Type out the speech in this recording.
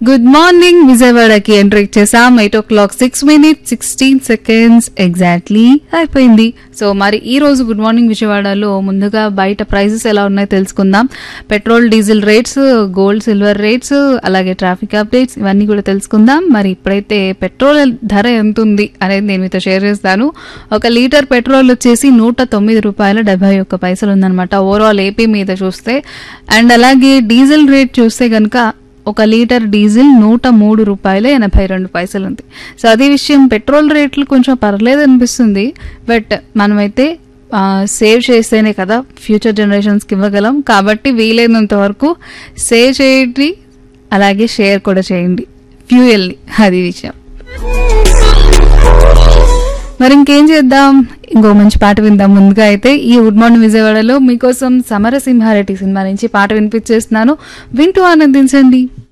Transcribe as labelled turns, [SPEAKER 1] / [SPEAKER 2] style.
[SPEAKER 1] Good morning విజయవాడకి entry ఇచ్చేసాం. 8:06 exactly అయిపోయింది. సో మరి ఈ రోజు గుడ్ మార్నింగ్ విజయవాడలో ముందుగా బయట ప్రైసెస్ ఎలా ఉన్నాయో తెలుసుకుందాం. Petrol diesel rates, gold silver rates, అలాగే ట్రాఫిక్ అప్డేట్స్ ఇవన్నీ కూడా తెలుసుకుందాం. మరి ఇప్పుడైతే పెట్రోల్ ధర ఎంత ఉంది అనేది నేను మీతో షేర్ చేస్తాను. 1 లీటర్ పెట్రోల్ వచ్చేసి ₹109.71 ఉందన్నమాట ఓవరాల్ ఏపీ మీద చూస్తే. అండ్ అలాగే డీజిల్ రేట్ చూస్తే కనుక 1 లీటర్ డీజిల్ ₹103.82 ఉంది. సో అదే విషయం, పెట్రోల్ రేట్లు కొంచెం పర్లేదు అనిపిస్తుంది. బట్ మనమైతే సేవ్ చేస్తేనే కదా ఫ్యూచర్ జనరేషన్స్కి ఇవ్వగలం. కాబట్టి వీలైనంత వరకు సేవ్ చేయండి, అలాగే షేర్ కూడా చేయండి ఫ్యూయల్ని. అది విషయం. మరి ఇంకేం చేద్దాం, ఇంకో మంచి పాట విందాం. ముందుగా అయితే ఈ గుడ్ మార్నింగ్ విజయవాడలో మీకోసం సమరసింహారెడ్డి సినిమా నుంచి పాట వినిపించేస్తున్నాను. వింటూ ఆనందించండి.